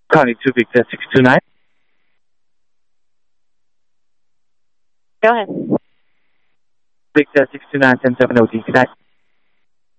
Calling to Victor 629. Go ahead. Victor 629 1070 OT. Good night.